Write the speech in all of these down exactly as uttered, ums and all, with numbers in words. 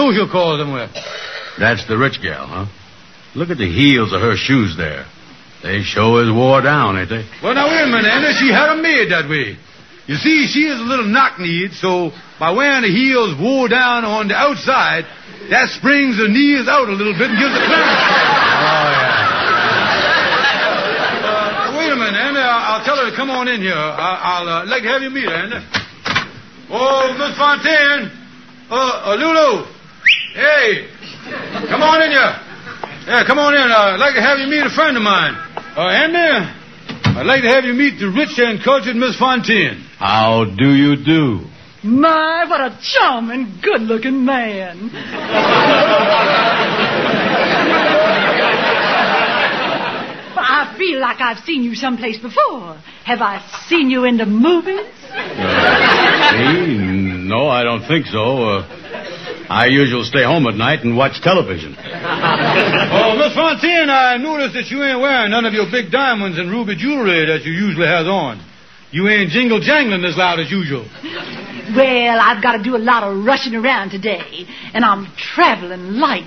social call somewhere. That's the rich gal, huh? Look at the heels of her shoes there. They sure is wore down, ain't they? Well, now, wait a minute, Andy. She had them made that way. You see, she is a little knock-kneed, so by wearing the heels wore down on the outside, that springs the knees out a little bit and gives a clearance. Oh, yeah. Uh, wait a minute, Andy. I'll, I'll tell her to come on in here. I, I'll uh, like to have you meet her, Andy. Oh, Miss Fontaine. Uh, uh, Lulu. Hey. Come on in here. Yeah, come on in. Uh, I'd like to have you meet a friend of mine. Uh, Andy, I'd like to have you meet the rich and cultured Miss Fontaine. How do you do? My, what a charming, good-looking man. I feel like I've seen you someplace before. Have I seen you in the movies? Uh, me? No, I don't think so. Uh, I usually stay home at night and watch television. Oh, Miss Fontaine, I noticed that you ain't wearing none of your big diamonds and ruby jewelry that you usually has on. You ain't jingle-jangling as loud as usual. Well, I've got to do a lot of rushing around today, and I'm traveling light.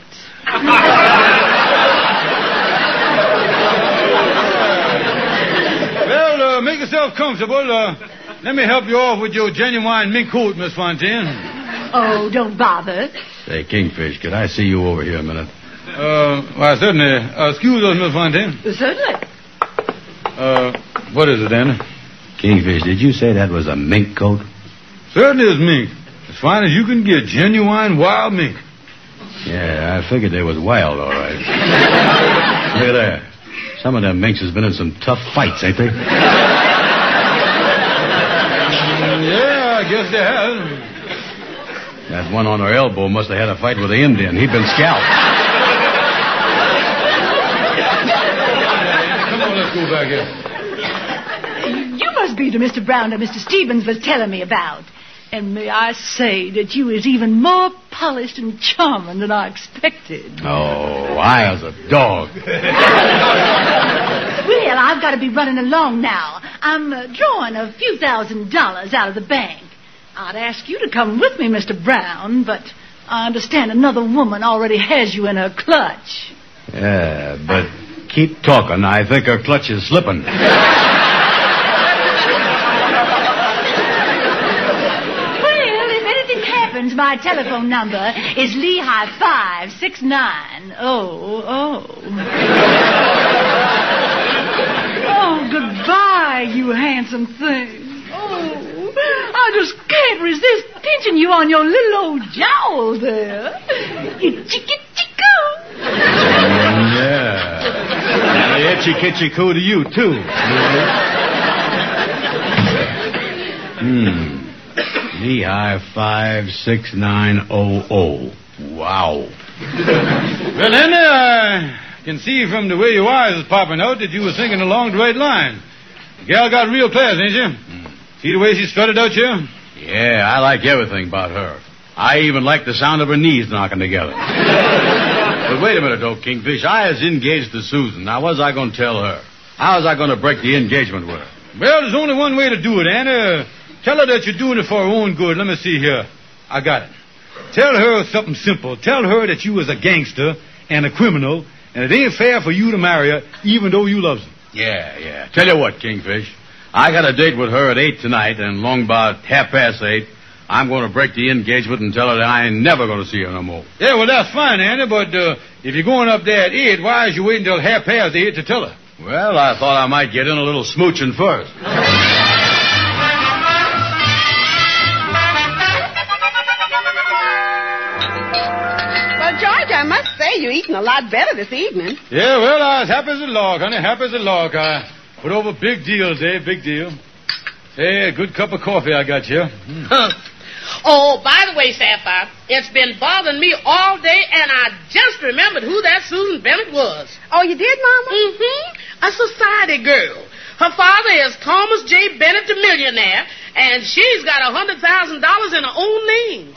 Well, uh, make yourself comfortable. Uh, let me help you off with your genuine mink coat, Miss Fontaine. Oh, don't bother. Say, Kingfish, could I see you over here a minute? Uh, why, certainly. Uh, excuse us, Miss Fontaine. Certainly. Uh, what is it, Andy? Kingfish, did you say that was a mink coat? Certainly is mink. As fine as you can get. Genuine wild mink. Yeah, I figured they was wild, all right. Look at there. Some of them minks has been in some tough fights, ain't they? Yeah, I guess they have. That one on her elbow must have had a fight with the Indian. He'd been scalped. Come on, let's go back here. You must be the Mister Brown that Mister Stevens was telling me about. And may I say that you is even more polished and charming than I expected. Oh, I was a dog. Well, I've got to be running along now. I'm uh, drawing a few thousand dollars out of the bank. I'd ask you to come with me, Mister Brown, but I understand another woman already has you in her clutch. Yeah, but keep talking. I think her clutch is slipping. My telephone number is Lehigh five six nine oh oh. Oh, goodbye, you handsome thing. Oh, I just can't resist pinching you on your little old jowl there. You chicky chickoo. Yeah. Yeah, chicky chickoo to you, too. Hmm. Lehigh five six nine oh oh. Wow. Well, Henry, I can see from the way your eyes is popping out that you were thinking along the right line. The gal got real class, ain't you? Mm. See the way she strutted out here? Yeah, I like everything about her. I even like the sound of her knees knocking together. But wait a minute, though, Kingfish. I was engaged to Susan. Now, what was I going to tell her? How was I going to break the engagement with her? Well, there's only one way to do it, Anna. Tell her that you're doing it for her own good. Let me see here. I got it. Tell her something simple. Tell her that you was a gangster and a criminal, and it ain't fair for you to marry her, even though you loves her. Yeah, yeah. Tell you what, Kingfish. I got a date with her at eight tonight, and long about half past eight, I'm going to break the engagement and tell her that I ain't never going to see her no more. Yeah, well, that's fine, Andy, but uh, if you're going up there at eight, why is you waiting until half past eight to tell her? Well, I thought I might get in a little smooching first. I must say, you're eating a lot better this evening. Yeah, well, I was happy as a log, honey, happy as a log. I put over big deals, eh, big deal. Hey, a good cup of coffee I got here. Mm. Oh, by the way, Sapphire, it's been bothering me all day, and I just remembered who that Susan Bennett was. Oh, you did, Mama? Mm-hmm. A society girl. Her father is Thomas J. Bennett, the millionaire, and she's got a hundred thousand dollars in her own name.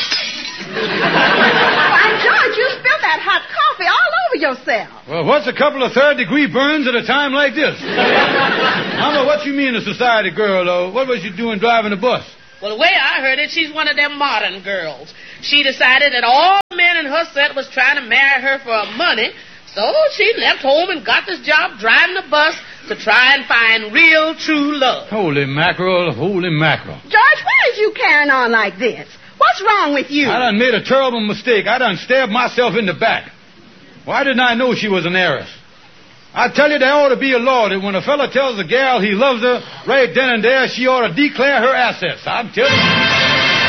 Why, George, you spilled that hot coffee all over yourself. Well, what's a couple of third-degree burns at a time like this? Mama, what you mean a society girl, though? What was you doing driving the bus? Well, the way I heard it, she's one of them modern girls. She decided that all the men in her set was trying to marry her for money, so she left home and got this job driving a bus to try and find real, true love. Holy mackerel, holy mackerel. George, why is you carrying on like this? What's wrong with you? I done made a terrible mistake. I done stabbed myself in the back. Why didn't I know she was an heiress? I tell you, there ought to be a law that when a fella tells a gal he loves her, right then and there, she ought to declare her assets. I'm telling you.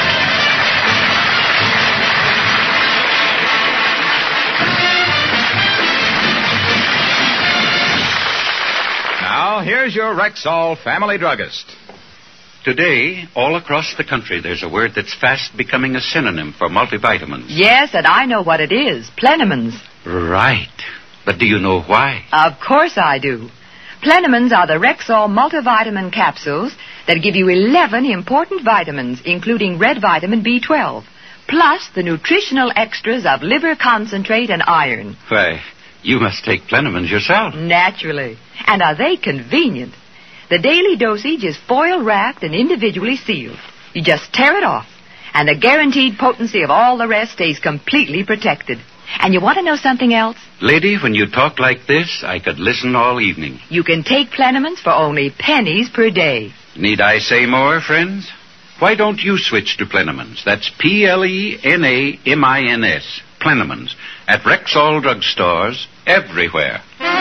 Now, here's your Rexall family druggist. Today, all across the country, there's a word that's fast becoming a synonym for multivitamins. Yes, and I know what it is. Plenamins. Right. But do you know why? Of course I do. Plenamins are the Rexall multivitamin capsules that give you eleven important vitamins, including red vitamin B twelve, plus the nutritional extras of liver concentrate and iron. Why, you must take Plenamins yourself. Naturally. And are they convenient? The daily dosage is foil-wrapped and individually sealed. You just tear it off, and the guaranteed potency of all the rest stays completely protected. And you want to know something else? Lady, when you talk like this, I could listen all evening. You can take Plenamins for only pennies per day. Need I say more, friends? Why don't you switch to Plenamins? That's P L E N A M I N S. Plenamins. At Rexall drugstores everywhere.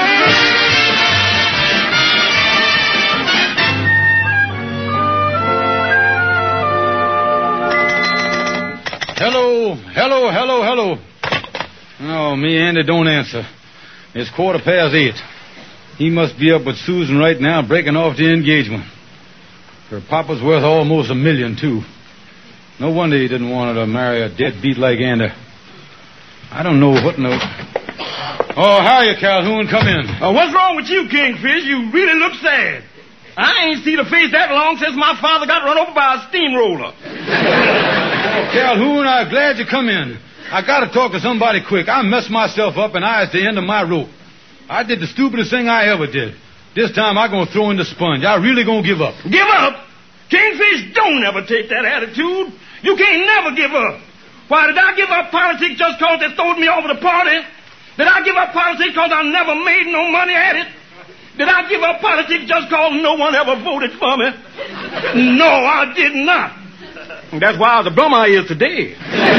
Hello, hello, hello, hello. Oh, me, Andy don't answer. It's quarter past eight. He must be up with Susan right now, breaking off the engagement. Her papa's worth almost a million, too. No wonder he didn't want her to marry a deadbeat like Andy. I don't know what no... Oh, hiya, Calhoun. Come in. Uh, what's wrong with you, Kingfish? You really look sad. I ain't seen a face that long since my father got run over by a steamroller. Oh, Calhoun, I'm glad you come in. I got to talk to somebody quick. I messed myself up, and I at the end of my rope. I did the stupidest thing I ever did. This time I'm going to throw in the sponge. I really going to give up. Give up? Kingfish, don't ever take that attitude. You can't never give up. Why, did I give up politics just because they throwed me over the party? Did I give up politics because I never made no money at it? Did I give up politics just because no one ever voted for me? No, I did not. That's why I was a bum I is today.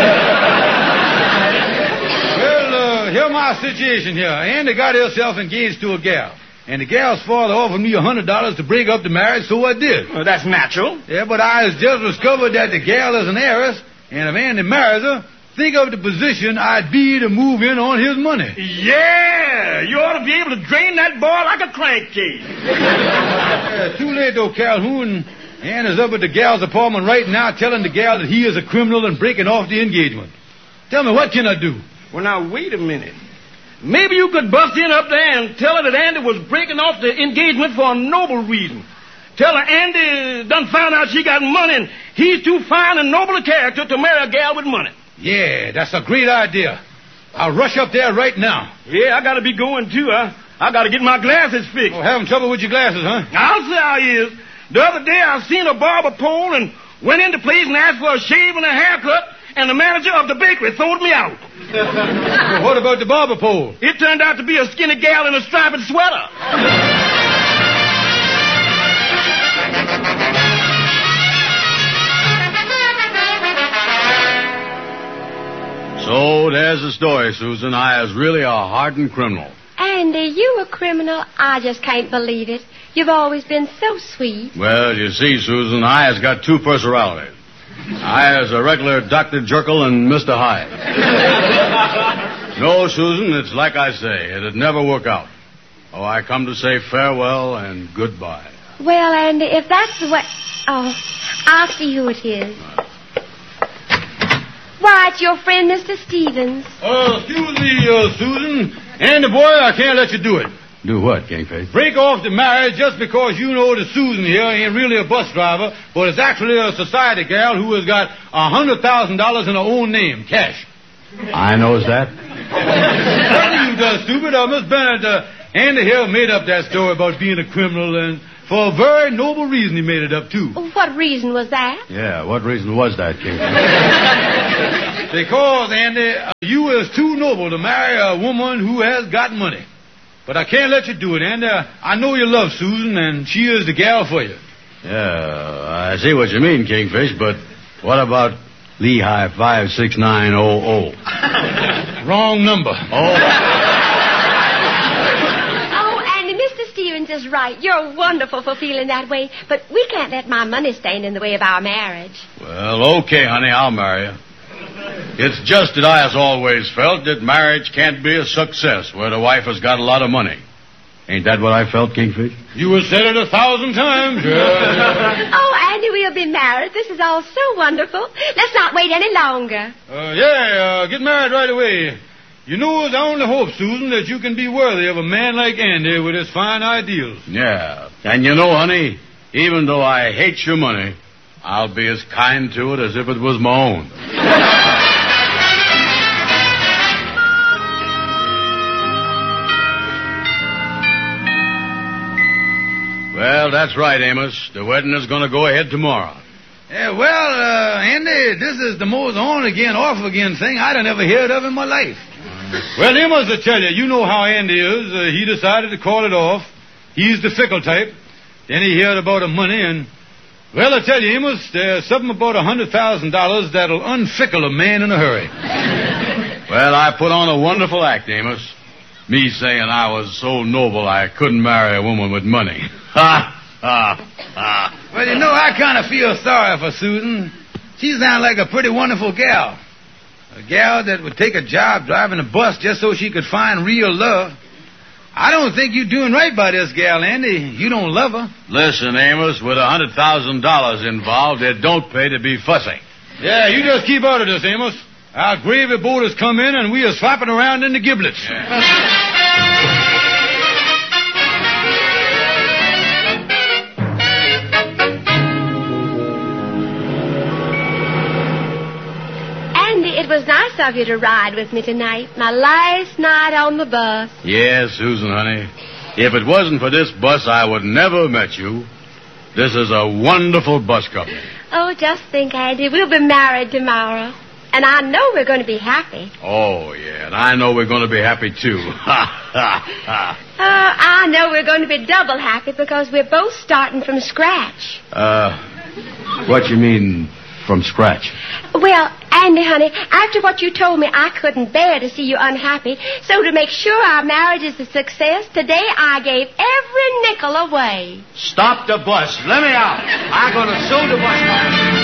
Well, uh, here's my situation here. Andy got herself engaged to a gal. And the gal's father offered me a hundred dollars to break up the marriage, so I did. Well, that's natural. Yeah, but I has just discovered that the gal is an heiress, and if Andy marries her, think of the position I'd be to move in on his money. Yeah, you ought to be able to drain that boy like a crankcase. Yeah, too late, though, Calhoun. Ann is up at the gal's apartment right now telling the gal that he is a criminal and breaking off the engagement. Tell me, what can I do? Well, now, wait a minute. Maybe you could bust in up there and tell her that Andy was breaking off the engagement for a noble reason. Tell her Andy done found out she got money and he's too fine and noble a character to marry a gal with money. Yeah, that's a great idea. I'll rush up there right now. Yeah, I gotta be going too. I, I gotta get my glasses fixed. Oh, having trouble with your glasses, huh? I'll say I is. The other day I seen a barber pole and went into place and asked for a shave and a haircut, and the manager of the bakery throwed me out. Well, what about the barber pole? It turned out to be a skinny gal in a striped sweater. So there's the story, Susan. I is really a hardened criminal. Andy, you a criminal? I just can't believe it. You've always been so sweet. Well, you see, Susan, I has got two personalities. I is a regular Doctor Jekyll and Mister Hyde. No, Susan, it's like I say. It'd never work out. Oh, I come to say farewell and goodbye. Well, Andy, if that's the way... Oh, I'll see who it is. Why, it's your friend, Mister Stevens. Oh, uh, excuse me, uh, Susan. Andy, boy, I can't let you do it. Do what, Kingfish? Break off the marriage just because you know that Susan here ain't really a bus driver, but is actually a society gal who has got a hundred thousand dollars in her own name, cash. I knows that. You done, stupid. Uh, Miss Bennett, uh, Andy here made up that story about being a criminal, and for a very noble reason he made it up, too. What reason was that? Yeah, what reason was that, Kingfish? Because, Andy, uh, you is too noble to marry a woman who has got money. But I can't let you do it, Andy. I know you love Susan, and she is the gal for you. Yeah, I see what you mean, Kingfish, but what about Lehigh five six nine oh oh? Wrong number. Oh, Andy, Mister Stevens is right. You're wonderful for feeling that way, but we can't let my money stand in the way of our marriage. Well, okay, honey, I'll marry you. It's just that I has always felt that marriage can't be a success where the wife has got a lot of money. Ain't that what I felt, Kingfish? You have said it a thousand times. Yeah. Oh, Andy, we'll be married. This is all so wonderful. Let's not wait any longer. Uh, yeah, uh, get married right away. You know, I only hope, Susan, that you can be worthy of a man like Andy with his fine ideals. Yeah. And you know, honey, even though I hate your money, I'll be as kind to it as if it was my own. Well, that's right, Amos. The wedding is going to go ahead tomorrow. Yeah, well, uh, Andy, this is the most on-again, off-again thing I'd have ever heard of in my life. Well, Amos, I tell you, you know how Andy is. Uh, he decided to call it off. He's the fickle type. Then he heard about the money, and, well, I tell you, Amos, there's something about a hundred thousand dollars that'll unfickle a man in a hurry. Well, I put on a wonderful act, Amos. Me saying I was so noble I couldn't marry a woman with money. Ha, ha, ha. Well, you know, I kind of feel sorry for Susan. She sounds like a pretty wonderful gal. A gal that would take a job driving a bus just so she could find real love. I don't think you're doing right by this gal, Andy. You don't love her. Listen, Amos, with a hundred thousand dollars involved, it don't pay to be fussy. Yeah, you just keep out of this, Amos. Our gravy boat has come in, and we are slapping around in the giblets. Yeah. It was nice of you to ride with me tonight. My last night on the bus. Yes, Susan, honey. If it wasn't for this bus, I would never have met you. This is a wonderful bus company. Oh, just think, Andy, we'll be married tomorrow. And I know we're going to be happy. Oh, yeah, and I know we're going to be happy, too. Ha, ha, ha. Uh, I know we're going to be double happy because we're both starting from scratch. Uh, what you mean, from scratch? Well, Andy, honey, after what you told me, I couldn't bear to see you unhappy. So to make sure our marriage is a success, today I gave every nickel away. Stop the bus. Let me out. I'm going to sue the bus.